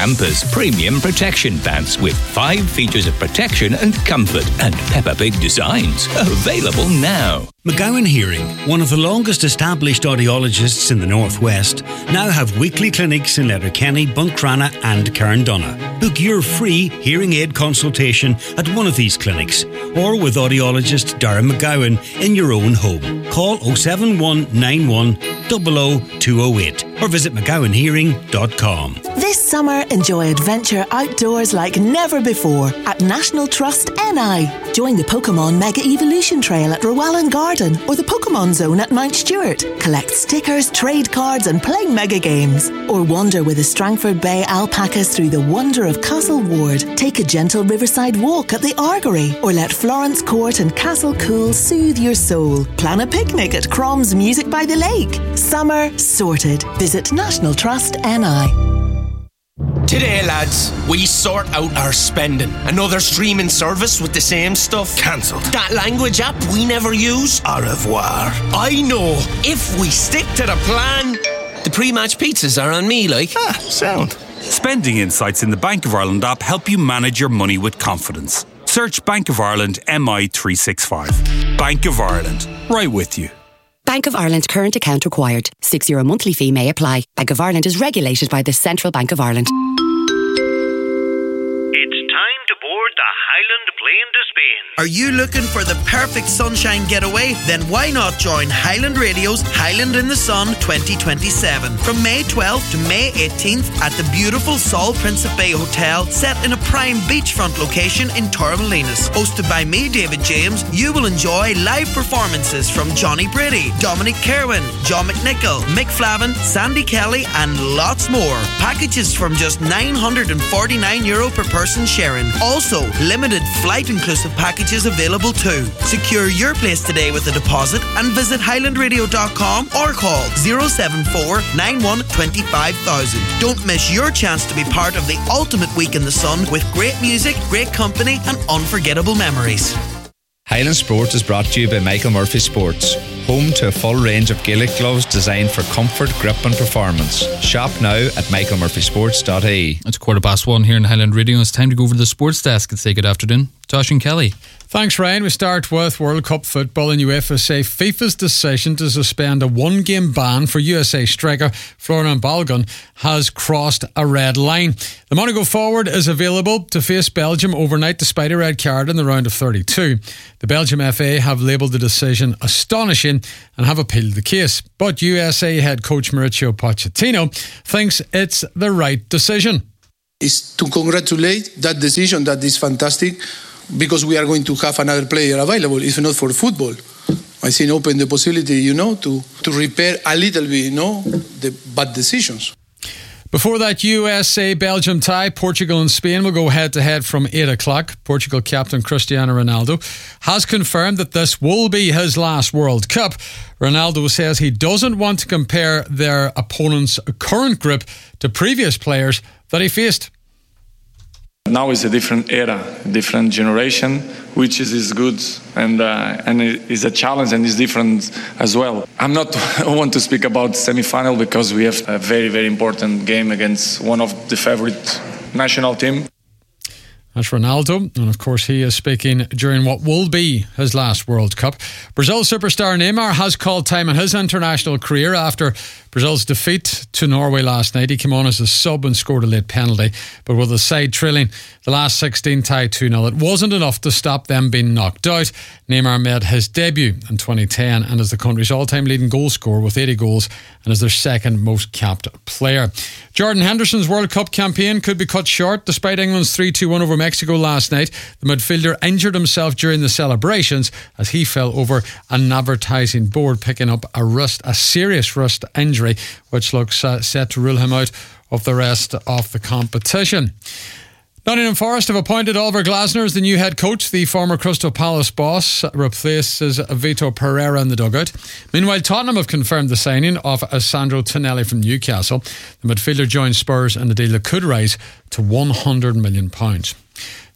Pampers Premium Protection Pants with 5 features of protection and comfort and Peppa Pig designs. Available now. McGowan Hearing, one of the longest established audiologists in the Northwest, now have weekly clinics in Letterkenny, Buncrana and Carndonagh. Book your free hearing aid consultation at one of these clinics or with audiologist Darren McGowan in your own home. Call 07191 00208 or visit McGowanHearing.com. This summer, enjoy adventure outdoors like never before at National Trust NI. Join the Pokemon Mega Evolution Trail at Rowallan Garden or the Pokemon Zone at Mount Stewart. Collect stickers, trade cards and play mega games. Or wander with the Strangford Bay alpacas through the wonder of Castle Ward. Take a gentle riverside walk at the Argory or let Florence Court and Castle Cool soothe your soul. Plan a picnic at Crom's Music by the Lake. Summer sorted. Visit National Trust NI. Today, lads, we sort out our spending. Another streaming service with the same stuff. Cancelled. That language app we never use. Au revoir. I know. If we stick to the plan, the pre-match pizzas are on me, like. Sound. Spending insights in the Bank of Ireland app help you manage your money with confidence. Search Bank of Ireland MI365. Bank of Ireland. Right with you. Bank of Ireland current account required. €6 monthly fee may apply. Bank of Ireland is regulated by the Central Bank of Ireland. It's time to board the Highland plane to Spain. Are you looking for the perfect sunshine getaway? Then why not join Highland Radio's Highland in the Sun 2027 from May 12th to May 18th at the beautiful Sol Príncipe Hotel set in a prime beachfront location in Torremolinos. Hosted by me, David James, you will enjoy live performances from Johnny Brady, Dominic Kerwin, John McNichol, Mick Flavin, Sandy Kelly and lots more. Packages from just €949 per person sharing. Also, limited flight inclusive packages available too. Secure your place today with a deposit and visit highlandradio.com or call 074 91 25,000. Don't miss your chance to be part of the ultimate week in the sun with great music, great company and unforgettable memories. Highland Sport is brought to you by Michael Murphy Sports, home to a full range of Gaelic gloves designed for comfort, grip and performance. Shop now at michaelmurphysports.ie. It's 1:15 here in Highland Radio. It's time to go over to the sports desk and say good afternoon. Tosh and Kelly. Thanks, Ryan. We start with World Cup football, and UEFA say FIFA's decision to suspend a one-game ban for USA striker Florian Balogun has crossed a red line. The Monaco forward is available to face Belgium overnight despite a red card in the round of 32. The Belgium FA have labelled the decision astonishing and have appealed the case. But USA head coach Mauricio Pochettino thinks it's the right decision. It's to congratulate that decision. That is fantastic, because we are going to have another player available, if not for football. I think open the possibility, to repair a little bit, the bad decisions. Before that USA-Belgium tie, Portugal and Spain will go head-to-head from 8 o'clock. Portugal captain Cristiano Ronaldo has confirmed that this will be his last World Cup. Ronaldo says he doesn't want to compare their opponent's current group to previous players that he faced. Now is a different era, different generation, which is good and is a challenge and is different as well. I want to speak about semi-final because we have a very, very important game against one of the favorite national team. That's Ronaldo, and of course he is speaking during what will be his last World Cup. Brazil superstar Neymar has called time in his international career after Brazil's defeat to Norway last night. He came on as a sub and scored a late penalty, but with the side trailing the last 16 tied 2-0, it wasn't enough to stop them being knocked out. Neymar made his debut in 2010 and is the country's all-time leading goal scorer with 80 goals and is their second most capped player. Jordan Henderson's World Cup campaign could be cut short despite England's 3-2 over Mexico last night. The midfielder injured himself during the celebrations as he fell over an advertising board, picking up a serious wrist injury, which looks set to rule him out of the rest of the competition. Nottingham Forest have appointed Oliver Glasner as the new head coach. The former Crystal Palace boss replaces Vito Pereira in the dugout. Meanwhile, Tottenham have confirmed the signing of Sandro Tonelli from Newcastle. The midfielder joins Spurs in a deal that could rise to £100 million.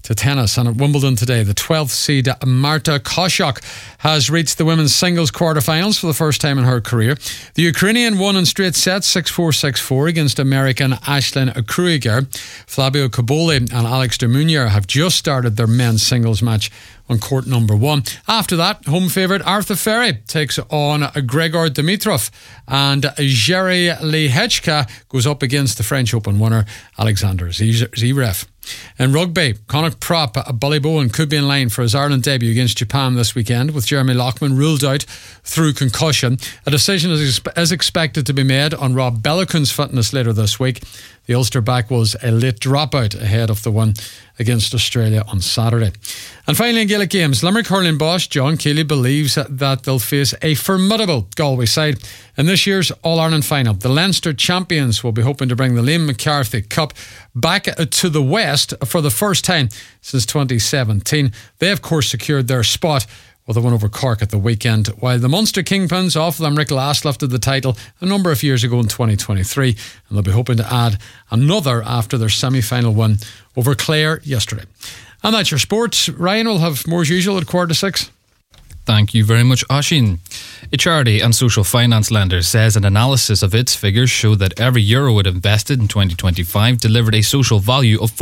to tennis. And at Wimbledon today, the 12th seed Marta Kostyuk has reached the women's singles quarterfinals for the first time in her career. The Ukrainian won in straight sets 6-4, 6-4 against American Ashlyn Krueger. Flavio Cobolli and Alex de Munier have just started their men's singles match on court number 1. After that, home favourite Arthur Ferry takes on Gregor Dimitrov, and Jerry Lehechka goes up against the French Open winner Alexander Zverev. In rugby, Connacht prop Ballybowen could be in line for his Ireland debut against Japan this weekend, with Jeremy Loughman ruled out through concussion. A decision is expected to be made on Rob Bellicon's fitness later this week. The Ulster back was a late dropout ahead of the win against Australia on Saturday. And finally in Gaelic games, Limerick hurling boss John Keeley believes that they'll face a formidable Galway side in this year's All-Ireland final. The Leinster champions will be hoping to bring the Liam McCarthy Cup back to the West for the first time since 2017. They of course secured their spot with a win over Cork at the weekend, while the Munster Kingpins of Limerick last lifted the title a number of years ago in 2023, and they'll be hoping to add another after their semi-final win over Clare yesterday. And that's your sports. Ryan will have more as usual at 5:45. Thank you very much, Oisín. A charity and social finance lender says an analysis of its figures show that every euro it invested in 2025 delivered a social value of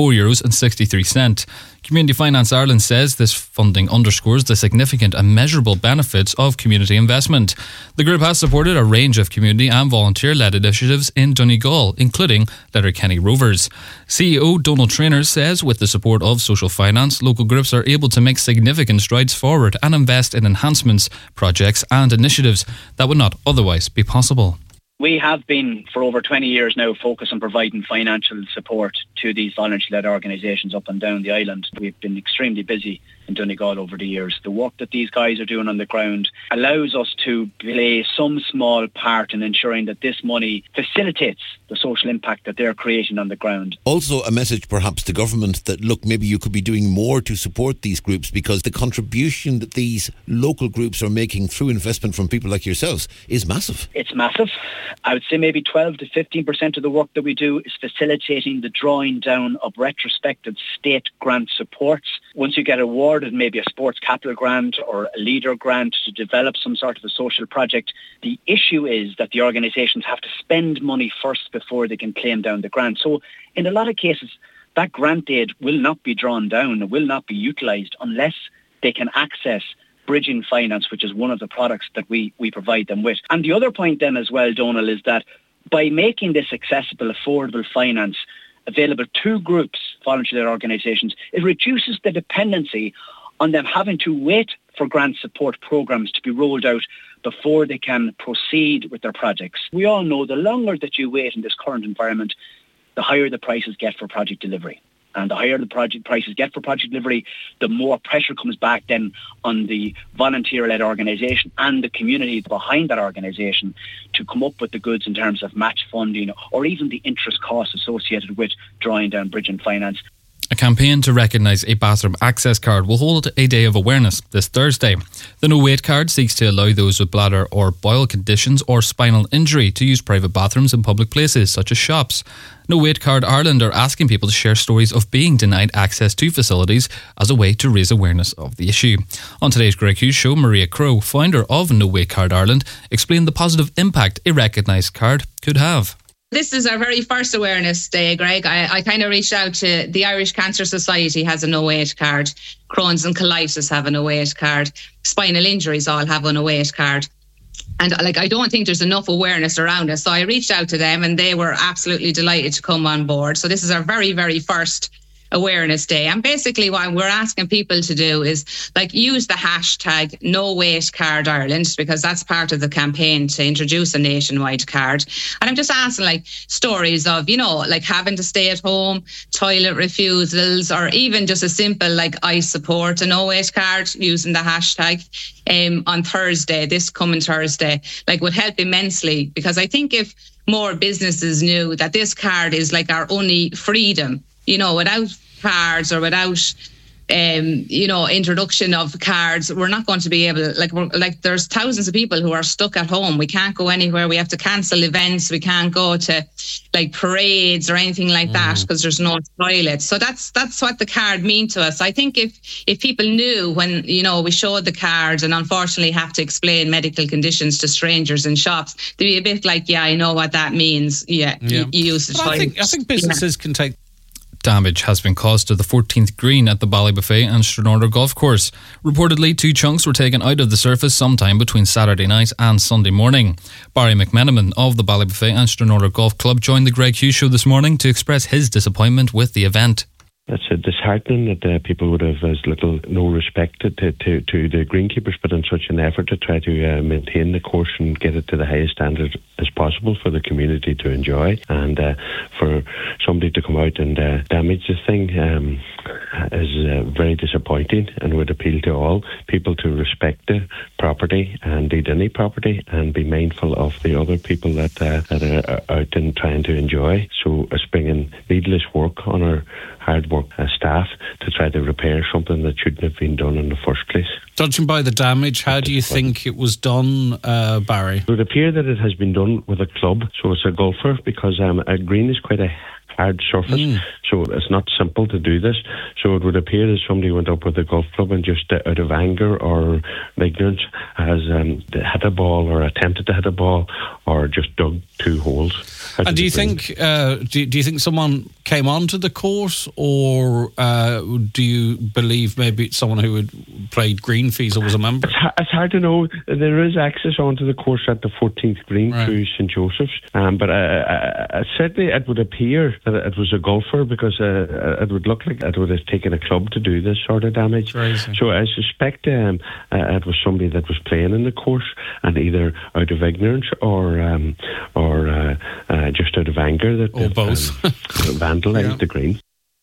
€4.63. Community Finance Ireland says this funding underscores the significant and measurable benefits of community investment. The group has supported a range of community and volunteer-led initiatives in Donegal, including Letterkenny Rovers. CEO Donald Traynor says with the support of social finance, local groups are able to make significant strides forward and invest in enhancements, projects and initiatives that would not otherwise be possible. We have been, for over 20 years now, focused on providing financial support to these voluntary-led organisations up and down the island. We've been extremely busy in Donegal over the years. The work that these guys are doing on the ground allows us to play some small part in ensuring that this money facilitates the social impact that they're creating on the ground. Also a message perhaps to government that, look, maybe you could be doing more to support these groups, because the contribution that these local groups are making through investment from people like yourselves is massive. It's massive. I would say maybe 12 to 15% of the work that we do is facilitating the drawing down of retrospective state grant supports. Once you get awarded maybe a sports capital grant or a leader grant to develop some sort of a social project, the issue is that the organisations have to spend money first before they can claim down the grant. So in a lot of cases, that grant aid will not be drawn down, it will not be utilised unless they can access bridging finance, which is one of the products that we provide them with. And the other point then as well, Donal, is that by making this accessible, affordable finance available to groups, voluntary organisations, it reduces the dependency on them having to wait for grant support programmes to be rolled out before they can proceed with their projects. We all know the longer that you wait in this current environment, the higher the prices get for project delivery. And the higher the project prices get for project delivery, the more pressure comes back then on the volunteer-led organisation and the community behind that organisation to come up with the goods in terms of match funding or even the interest costs associated with drawing down bridging finance. A campaign to recognise a bathroom access card will hold a day of awareness this Thursday. The No Wait card seeks to allow those with bladder or bowel conditions or spinal injury to use private bathrooms in public places such as shops. No Wait Card Ireland are asking people to share stories of being denied access to facilities as a way to raise awareness of the issue. On today's Greg Hughes show, Maria Crowe, founder of No Wait Card Ireland, explained the positive impact a recognised card could have. This is our very first awareness day, Greg. I kind of reached out to the Irish Cancer Society has a No Wait card. Crohn's and colitis have a No Wait card. Spinal injuries all have a No Wait card. And I don't think there's enough awareness around it. So I reached out to them and they were absolutely delighted to come on board. So this is our very, very first awareness day. And basically what we're asking people to do is use the hashtag No Wait Card Ireland, because that's part of the campaign to introduce a nationwide card. And I'm just asking stories of, having to stay at home, toilet refusals, or even just a simple I support a No Wait card using the hashtag on Thursday, this coming Thursday, would help immensely, because I think if more businesses knew that this card is our only freedom, without cards or without introduction of cards, we're not going to be able to, there's thousands of people who are stuck at home. We can't go anywhere. We have to cancel events. We can't go to parades or anything like that because there's no toilets. So that's what the card means to us. I think if people knew when, we showed the cards and unfortunately have to explain medical conditions to strangers in shops, they'd be a bit like, yeah, I know what that means. Yeah. You use the toilet. I think businesses can take. Damage has been caused to the 14th green at the Ballybuffet and Stranraer Golf Course. Reportedly, 2 chunks were taken out of the surface sometime between Saturday night and Sunday morning. Barry McMenamin of the Ballybuffet and Stranraer Golf Club joined the Greg Hughes Show this morning to express his disappointment with the event. It's disheartening that people would have no respect to the greenkeepers, but in such an effort to try to maintain the course and get it to the highest standard as possible for the community to enjoy, and for somebody to come out and damage the thing is very disappointing, and would appeal to all people to respect the property, and indeed any property, and be mindful of the other people that are out and trying to enjoy. So it's bringing needless work on our hard work staff to try to repair something that shouldn't have been done in the first place. Judging by the damage, how do you think it was done, Barry? It would appear that it has been done with a club, so it's a golfer, because a green is quite a hard surface, so it's not simple to do this. So it would appear that somebody went up with a golf club and just out of anger or ignorance has hit a ball, or attempted to hit a ball, or just dug 2 holes. And do you think someone came onto the course, or do you believe maybe it's someone who had played green fees or was a member? It's hard to know. There is access onto the course at the 14th green through St Joseph's, but certainly it would appear that it was a golfer, because it would look like it would have taken a club to do this sort of damage. Crazy. So I suspect it was somebody that was playing in the course, and either out of ignorance or just out of anger that or both vandalised the green.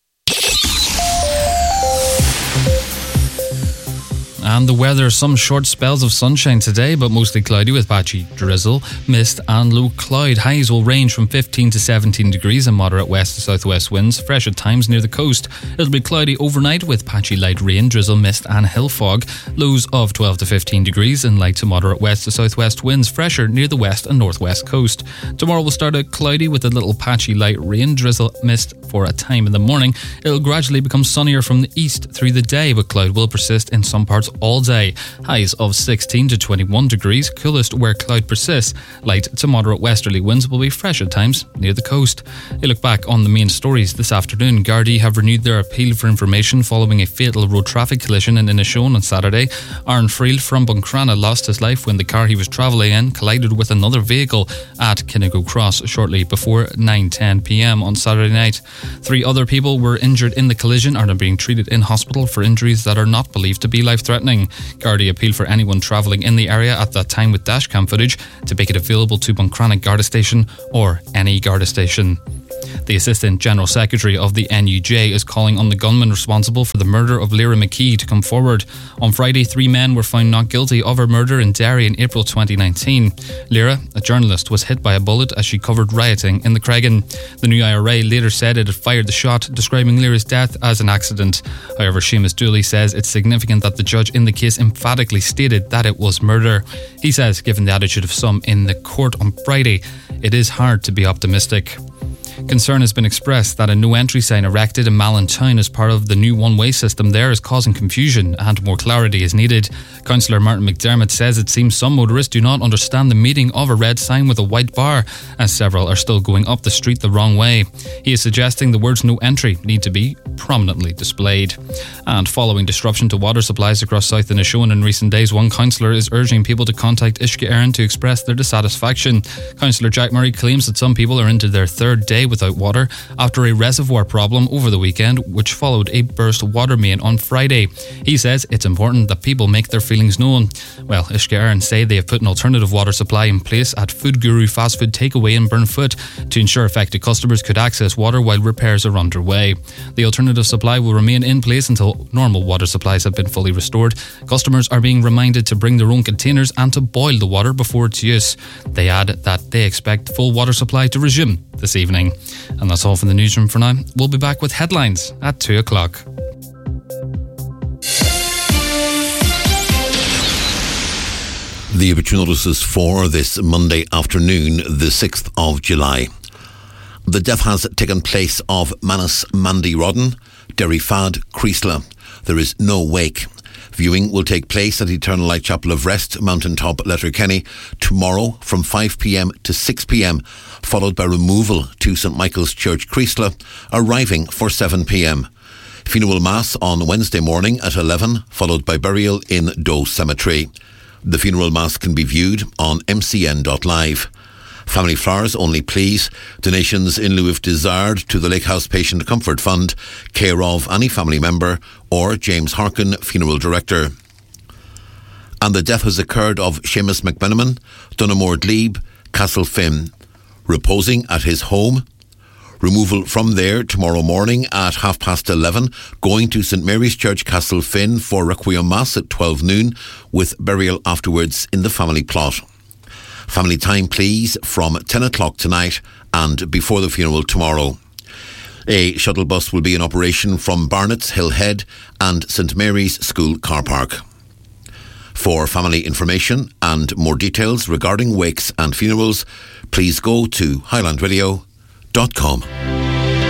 And the weather, some short spells of sunshine today, but mostly cloudy with patchy drizzle, mist and low cloud. Highs will range from 15 to 17 degrees and moderate west to southwest winds, fresh at times near the coast. It'll be cloudy overnight with patchy light rain, drizzle, mist and hill fog. Lows of 12 to 15 degrees and light to moderate west to southwest winds, fresher near the west and northwest coast. Tomorrow will start out cloudy with a little patchy light rain, drizzle, mist for a time in the morning. It'll gradually become sunnier from the east through the day, but cloud will persist in some parts all day. Highs of 16 to 21 degrees, coolest where cloud persists. Light to moderate westerly winds will be fresh at times near the coast. A look back on the main stories this afternoon. Gardaí have renewed their appeal for information following a fatal road traffic collision in Inishowen on Saturday. Aaron Friel from Buncrana lost his life when the car he was travelling in collided with another vehicle at Kinnigo Cross shortly before 9:10 p.m. on Saturday night. 3 other people were injured in the collision and are being treated in hospital for injuries that are not believed to be life-threatening. Gardaí appeal for anyone travelling in the area at that time with dashcam footage to make it available to Buncrana Garda Station or any Garda Station. The Assistant General Secretary of the NUJ is calling on the gunman responsible for the murder of Lyra McKee to come forward. On Friday, 3 men were found not guilty of her murder in Derry in April 2019. Lyra, a journalist, was hit by a bullet as she covered rioting in the Cregan. The new IRA later said it had fired the shot, describing Lyra's death as an accident. However, Seamus Dooley says it's significant that the judge in the case emphatically stated that it was murder. He says, given the attitude of some in the court on Friday, it is hard to be optimistic. Concern has been expressed that a no entry sign erected in Mallintown as part of the new one-way system there is causing confusion and more clarity is needed. Councillor Martin McDermott says it seems some motorists do not understand the meaning of a red sign with a white bar, as several are still going up the street the wrong way. He is suggesting the words no entry need to be prominently displayed. And following disruption to water supplies across South Inishowen in recent days, one councillor is urging people to contact Uisce Éireann to express their dissatisfaction. Councillor Jack Murray claims that some people are into their 3rd day without water after a reservoir problem over the weekend, which followed a burst water main on Friday. He says it's important that people make their feelings known. Well, Uisce Éireann say they have put an alternative water supply in place at Food Guru Fast Food Takeaway in Burnfoot to ensure affected customers could access water while repairs are underway. The alternative supply will remain in place until normal water supplies have been fully restored. Customers are being reminded to bring their own containers and to boil the water before its use. They add that they expect full water supply to resume this evening. And that's all from the newsroom for now. We'll be back with headlines at 2 o'clock. The obituary notices for this Monday afternoon, the 6th of July. The death has taken place of Manus Mandy Rodden, Derry Fad, Creasla. There is no wake. Viewing will take place at Eternal Light Chapel of Rest, Mountaintop, Letterkenny, tomorrow from 5 p.m. to 6 p.m, followed by removal to St Michael's Church, Creasla, arriving for 7 p.m. Funeral Mass on Wednesday morning at 11, followed by burial in Doe Cemetery. The funeral mass can be viewed on mcn.live. Family flowers only, please. Donations in lieu if desired to the Lake House Patient Comfort Fund, care of any family member or James Harkin, Funeral Director. And the death has occurred of Seamus McMenamin, Dunamore Glebe, Castlefin, reposing at his home. Removal from there tomorrow morning at 11:30, going to St Mary's Church, Castlefin for Requiem Mass at 12 noon, with burial afterwards in the family plot. Family time, please, from 10 o'clock tonight and before the funeral tomorrow. A shuttle bus will be in operation from Barnett's Hill Head and St Mary's School Car Park. For family information and more details regarding wakes and funerals, please go to highlandradio.com.